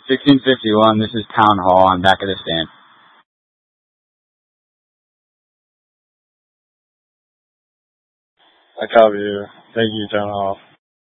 1651, this is Town Hall. I'm back at the stand. I copy you. Thank you, Town Hall.